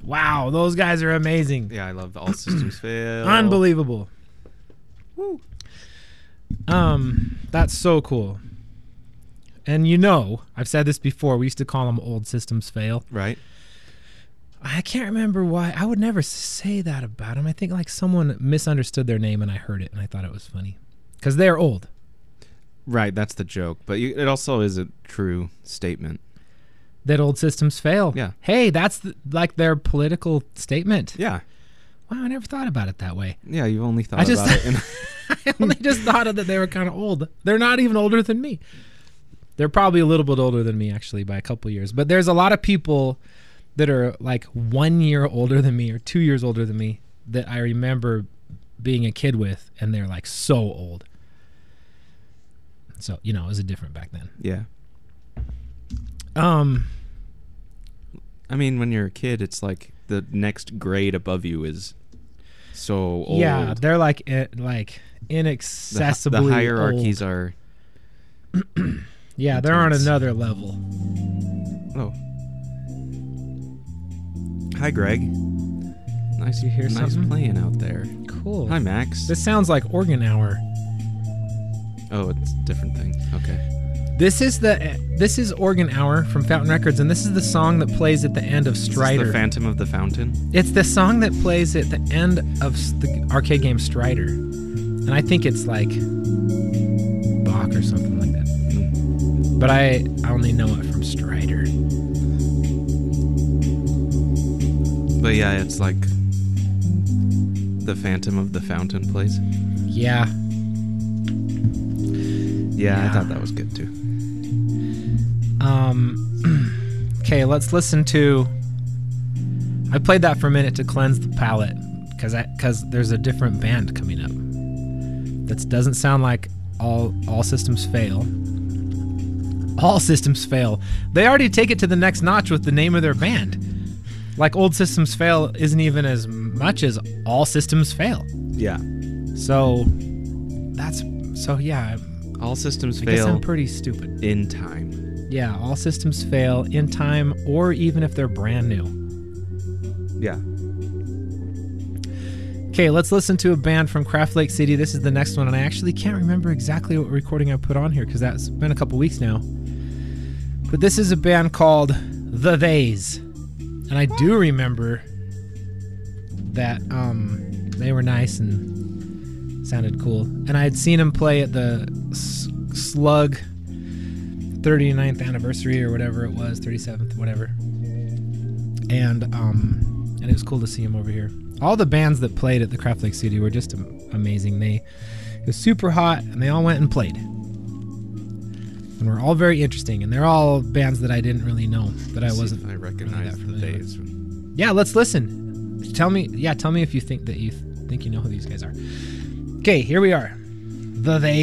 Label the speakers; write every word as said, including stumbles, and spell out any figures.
Speaker 1: Wow, those guys are amazing.
Speaker 2: Yeah, I love All Systems Fail.
Speaker 1: Unbelievable.
Speaker 2: Woo.
Speaker 1: Um, that's so cool. And you know, I've said this before, we used to call them Old Systems Fail.
Speaker 2: Right.
Speaker 1: I can't remember why. I would never say that about them. I think like someone misunderstood their name and I heard it and I thought it was funny. Because they're old.
Speaker 2: Right, that's the joke. But you, it also is a true statement.
Speaker 1: That Old Systems Fail.
Speaker 2: Yeah.
Speaker 1: Hey, that's the, like their political statement.
Speaker 2: Yeah.
Speaker 1: Wow, I never thought about it that way.
Speaker 2: Yeah, you've only thought
Speaker 1: I just,
Speaker 2: about it. In
Speaker 1: I only just thought of that they were kind of old. They're not even older than me. They're probably a little bit older than me, actually, by a couple years. But there's a lot of people that are like one year older than me or two years older than me that I remember being a kid with, and they're like so old. So, you know, it was a different back then.
Speaker 2: yeah.
Speaker 1: Um,
Speaker 2: I mean, when you're a kid, it's like the next grade above you is so old.
Speaker 1: yeah, they're like uh, like
Speaker 2: The,
Speaker 1: inaccessibly
Speaker 2: the hierarchies
Speaker 1: old.
Speaker 2: are...
Speaker 1: Yeah, they're on
Speaker 2: intense.
Speaker 1: another level.
Speaker 2: Oh. Hi, Greg. Nice,
Speaker 1: You hear
Speaker 2: nice
Speaker 1: something?
Speaker 2: playing out there.
Speaker 1: Cool.
Speaker 2: Hi, Max.
Speaker 1: This sounds like Organ Hour.
Speaker 2: Oh, it's a different thing. Okay.
Speaker 1: This is the this is Organ Hour from Fountain Records, and this is the song that plays at the end of
Speaker 2: Is this
Speaker 1: Strider.
Speaker 2: the Phantom of the Fountain?
Speaker 1: It's the song that plays at the end of s- the arcade game Strider, and I think it's like Bach or something like that.
Speaker 2: Mm.
Speaker 1: But I I only know it from Strider.
Speaker 2: But yeah, it's like the Phantom of the Fountain plays.
Speaker 1: Yeah.
Speaker 2: Yeah,
Speaker 1: Yeah.
Speaker 2: I thought that was good too.
Speaker 1: Um. Okay, let's listen to. I played that for a minute to cleanse the palate because I because there's a different band coming up that doesn't sound like all all systems fail. All systems fail. They already take it to the next notch with the name of their band. Like Old Systems Fail isn't even as much as All Systems Fail.
Speaker 2: Yeah.
Speaker 1: So that's so yeah.
Speaker 2: All systems
Speaker 1: I guess
Speaker 2: fail
Speaker 1: I'm pretty stupid.
Speaker 2: in time.
Speaker 1: Yeah, all systems fail in time, or even if they're brand new.
Speaker 2: Yeah.
Speaker 1: Okay, let's listen to a band from Craft Lake City. This is the next one, and I actually can't remember exactly what recording I put on here because that's been a couple weeks now. But this is a band called The Theys, and I do remember that um, they were nice and sounded cool. And I had seen them play at the S- Slug thirty-ninth anniversary or whatever it was, thirty-seventh, whatever. And um, and it was cool to see them over here. All the bands that played at the Craft Lake City were just am- amazing. They it was super hot, and they all went and played, and were all very interesting. And they're all bands that I didn't really know, that I
Speaker 2: See
Speaker 1: wasn't.
Speaker 2: if I
Speaker 1: really
Speaker 2: recognize
Speaker 1: that
Speaker 2: the
Speaker 1: familiar
Speaker 2: days.
Speaker 1: with. Yeah, let's listen. Tell me, yeah, tell me if you think that you th- think you know who these guys are. Okay, here we are. The They.